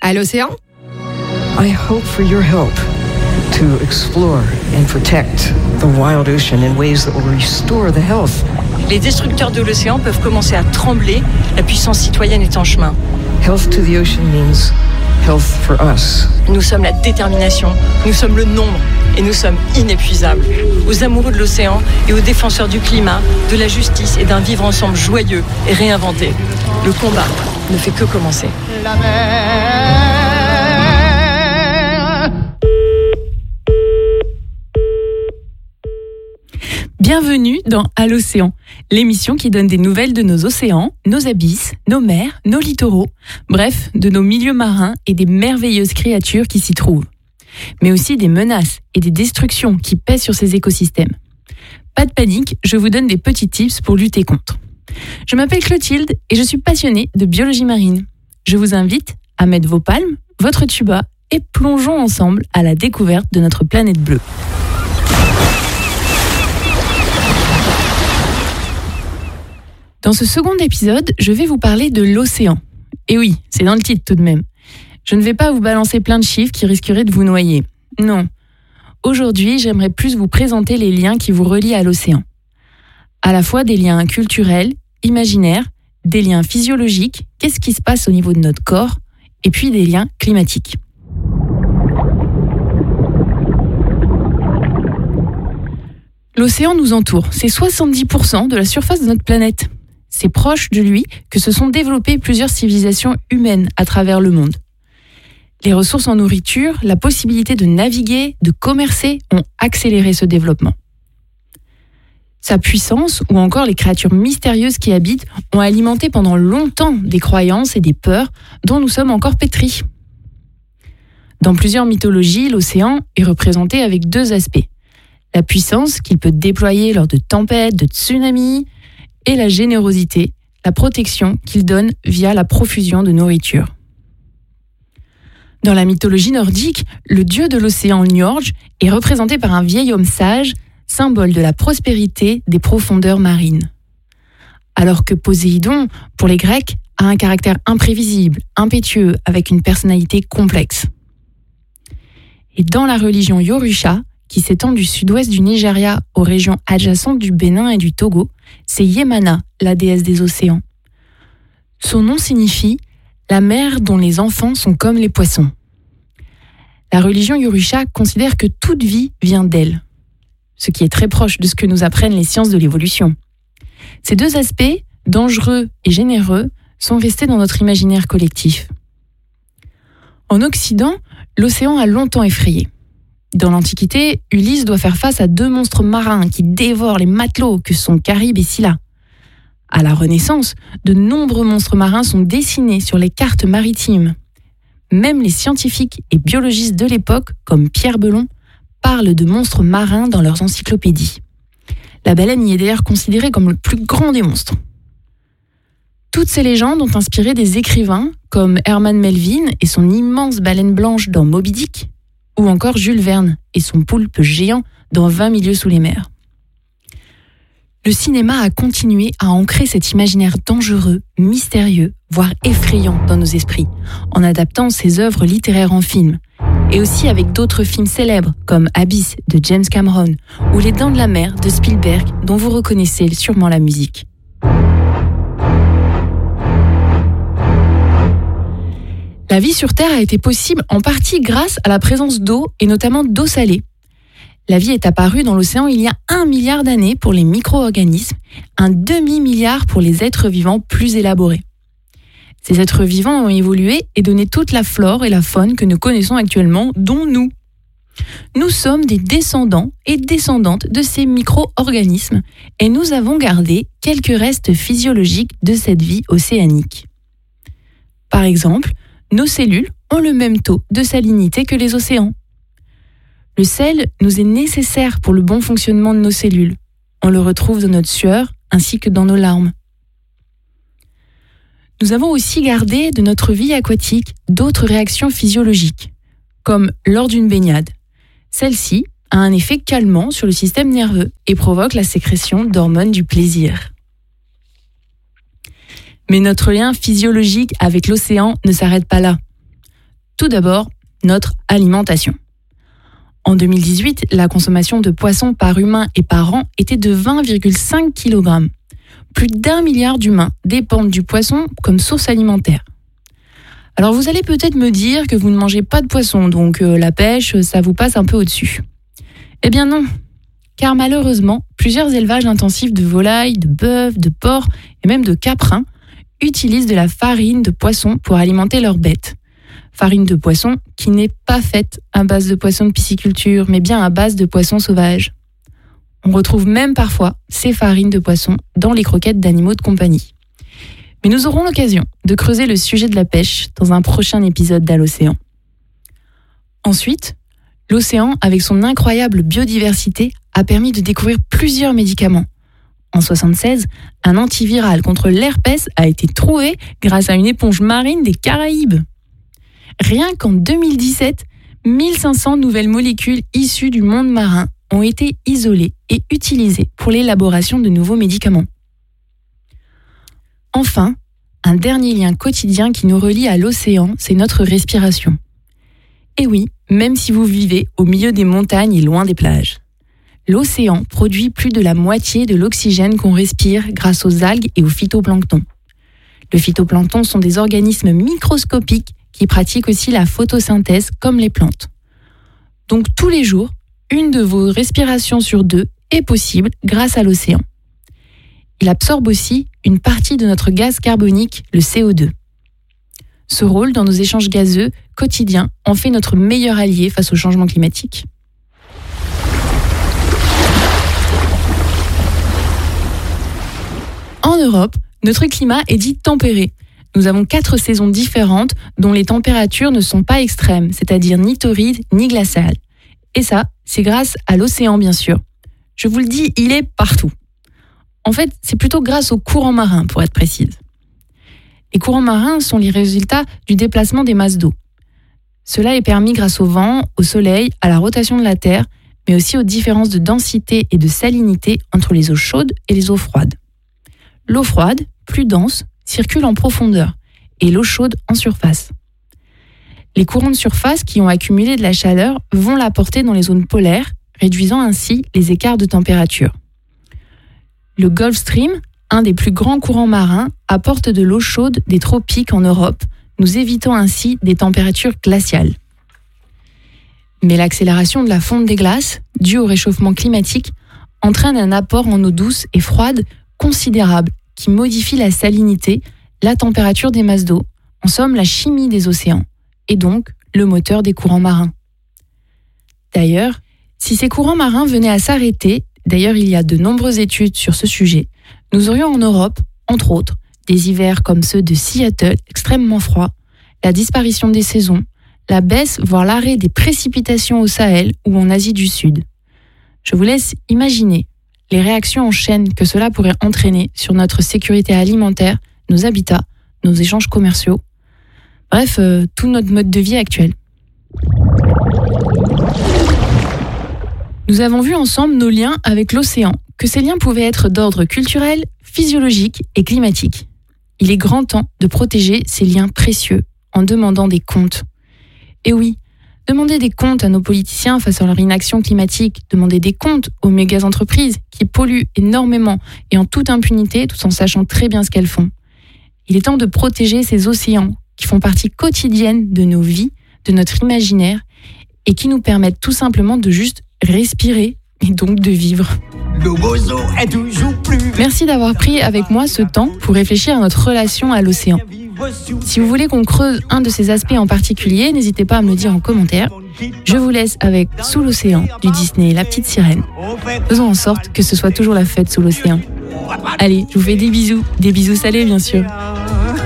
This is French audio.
à l'océan. I hope for your help to explore and protect the wild ocean in ways that will restore the health. Les destructeurs de l'océan peuvent commencer à trembler, la puissance citoyenne est en chemin. Health to the ocean means health for us. Nous sommes la détermination, nous sommes le nombre et nous sommes inépuisables. Aux amoureux de l'océan et aux défenseurs du climat, de la justice et d'un vivre ensemble joyeux et réinventé. Le combat ne fait que commencer. La mer. Bienvenue dans À l'océan, l'émission qui donne des nouvelles de nos océans, nos abysses, nos mers, nos littoraux, bref, de nos milieux marins et des merveilleuses créatures qui s'y trouvent. Mais aussi des menaces et des destructions qui pèsent sur ces écosystèmes. Pas de panique, je vous donne des petits tips pour lutter contre. Je m'appelle Clotilde et je suis passionnée de biologie marine. Je vous invite à mettre vos palmes, votre tuba et plongeons ensemble à la découverte de notre planète bleue. Dans ce second épisode, je vais vous parler de l'océan. Et oui, c'est dans le titre tout de même. Je ne vais pas vous balancer plein de chiffres qui risqueraient de vous noyer. Non. Aujourd'hui, j'aimerais plus vous présenter les liens qui vous relient à l'océan. À la fois des liens culturels, imaginaires, des liens physiologiques, qu'est-ce qui se passe au niveau de notre corps, et puis des liens climatiques. L'océan nous entoure, c'est 70% de la surface de notre planète. C'est proche de lui que se sont développées plusieurs civilisations humaines à travers le monde. Les ressources en nourriture, la possibilité de naviguer, de commercer ont accéléré ce développement. Sa puissance ou encore les créatures mystérieuses qui y habitent ont alimenté pendant longtemps des croyances et des peurs dont nous sommes encore pétris. Dans plusieurs mythologies, l'océan est représenté avec deux aspects. La puissance qu'il peut déployer lors de tempêtes, de tsunamis, et la générosité, la protection qu'il donne via la profusion de nourriture. Dans la mythologie nordique, le dieu de l'océan Njord est représenté par un vieil homme sage, symbole de la prospérité des profondeurs marines. Alors que Poséidon, pour les Grecs, a un caractère imprévisible, impétueux, avec une personnalité complexe. Et dans la religion Yorùbá, qui s'étend du sud-ouest du Nigeria aux régions adjacentes du Bénin et du Togo, c'est Yemana, la déesse des océans. Son nom signifie « la mer dont les enfants sont comme les poissons ». La religion Yorùbá considère que toute vie vient d'elle, ce qui est très proche de ce que nous apprennent les sciences de l'évolution. Ces deux aspects, dangereux et généreux, sont restés dans notre imaginaire collectif. En Occident, l'océan a longtemps effrayé. Dans l'Antiquité, Ulysse doit faire face à deux monstres marins qui dévorent les matelots que sont Charybde et Scylla. À la Renaissance, de nombreux monstres marins sont dessinés sur les cartes maritimes. Même les scientifiques et biologistes de l'époque, comme Pierre Belon, parlent de monstres marins dans leurs encyclopédies. La baleine y est d'ailleurs considérée comme le plus grand des monstres. Toutes ces légendes ont inspiré des écrivains comme Herman Melville et son immense baleine blanche dans Moby Dick, ou encore Jules Verne et son poulpe géant dans 20 milieux sous les mers. Le cinéma a continué à ancrer cet imaginaire dangereux, mystérieux, voire effrayant dans nos esprits, en adaptant ses œuvres littéraires en film, et aussi avec d'autres films célèbres comme Abyss de James Cameron ou Les Dents de la Mer de Spielberg, dont vous reconnaissez sûrement la musique. La vie sur Terre a été possible en partie grâce à la présence d'eau et notamment d'eau salée. La vie est apparue dans l'océan il y a 1 milliard d'années pour les micro-organismes, un demi-milliard pour les êtres vivants plus élaborés. Ces êtres vivants ont évolué et donné toute la flore et la faune que nous connaissons actuellement, dont nous. Nous sommes des descendants et descendantes de ces micro-organismes et nous avons gardé quelques restes physiologiques de cette vie océanique. Par exemple, nos cellules ont le même taux de salinité que les océans. Le sel nous est nécessaire pour le bon fonctionnement de nos cellules. On le retrouve dans notre sueur ainsi que dans nos larmes. Nous avons aussi gardé de notre vie aquatique d'autres réactions physiologiques, comme lors d'une baignade. Celle-ci a un effet calmant sur le système nerveux et provoque la sécrétion d'hormones du plaisir. Mais notre lien physiologique avec l'océan ne s'arrête pas là. Tout d'abord, notre alimentation. En 2018, la consommation de poissons par humain et par an était de 20,5 kg. Plus d'1 milliard d'humains dépendent du poisson comme source alimentaire. Alors vous allez peut-être me dire que vous ne mangez pas de poisson, donc la pêche, ça vous passe un peu au-dessus. Eh bien non, car malheureusement, plusieurs élevages intensifs de volailles, de bœufs, de porcs et même de caprins utilisent de la farine de poisson pour alimenter leurs bêtes. Farine de poisson qui n'est pas faite à base de poissons de pisciculture, mais bien à base de poissons sauvages. On retrouve même parfois ces farines de poisson dans les croquettes d'animaux de compagnie. Mais nous aurons l'occasion de creuser le sujet de la pêche dans un prochain épisode d'À l'Océan. Ensuite, l'océan, avec son incroyable biodiversité, a permis de découvrir plusieurs médicaments. En 1976, un antiviral contre l'herpès a été trouvé grâce à une éponge marine des Caraïbes. Rien qu'en 2017, 1500 nouvelles molécules issues du monde marin ont été isolées et utilisées pour l'élaboration de nouveaux médicaments. Enfin, un dernier lien quotidien qui nous relie à l'océan, c'est notre respiration. Et oui, même si vous vivez au milieu des montagnes et loin des plages. L'océan produit plus de la moitié de l'oxygène qu'on respire grâce aux algues et au phytoplancton. Le phytoplancton sont des organismes microscopiques qui pratiquent aussi la photosynthèse comme les plantes. Donc tous les jours, une de vos respirations sur 2 est possible grâce à l'océan. Il absorbe aussi une partie de notre gaz carbonique, le CO2. Ce rôle dans nos échanges gazeux quotidiens en fait notre meilleur allié face au changement climatique. En Europe, notre climat est dit tempéré. Nous avons 4 saisons différentes dont les températures ne sont pas extrêmes, c'est-à-dire ni torrides ni glaciales. Et ça, c'est grâce à l'océan bien sûr. Je vous le dis, il est partout. En fait, c'est plutôt grâce aux courants marins, pour être précise. Les courants marins sont les résultats du déplacement des masses d'eau. Cela est permis grâce au vent, au soleil, à la rotation de la Terre, mais aussi aux différences de densité et de salinité entre les eaux chaudes et les eaux froides. L'eau froide, plus dense, circule en profondeur, et l'eau chaude en surface. Les courants de surface qui ont accumulé de la chaleur vont la porter dans les zones polaires, réduisant ainsi les écarts de température. Le Gulf Stream, un des plus grands courants marins, apporte de l'eau chaude des tropiques en Europe, nous évitant ainsi des températures glaciales. Mais l'accélération de la fonte des glaces, due au réchauffement climatique, entraîne un apport en eau douce et froide considérable qui modifie la salinité, la température des masses d'eau, en somme la chimie des océans, et donc le moteur des courants marins. D'ailleurs, si ces courants marins venaient à s'arrêter, d'ailleurs il y a de nombreuses études sur ce sujet, nous aurions en Europe, entre autres, des hivers comme ceux de Seattle extrêmement froids, la disparition des saisons, la baisse voire l'arrêt des précipitations au Sahel ou en Asie du Sud. Je vous laisse imaginer les réactions en chaîne que cela pourrait entraîner sur notre sécurité alimentaire, nos habitats, nos échanges commerciaux, bref, tout notre mode de vie actuel. Nous avons vu ensemble nos liens avec l'océan, que ces liens pouvaient être d'ordre culturel, physiologique et climatique. Il est grand temps de protéger ces liens précieux en demandant des comptes. Et oui, demander des comptes à nos politiciens face à leur inaction climatique, demander des comptes aux méga-entreprises qui polluent énormément et en toute impunité tout en sachant très bien ce qu'elles font. Il est temps de protéger ces océans qui font partie quotidienne de nos vies, de notre imaginaire et qui nous permettent tout simplement de juste respirer et donc de vivre. Merci d'avoir pris avec moi ce temps pour réfléchir à notre relation à l'océan. Si vous voulez qu'on creuse un de ces aspects en particulier, n'hésitez pas à me le dire en commentaire. Je vous laisse avec Sous l'océan du Disney La Petite Sirène. Faisons en sorte que ce soit toujours la fête sous l'océan. Allez, je vous fais des bisous salés bien sûr.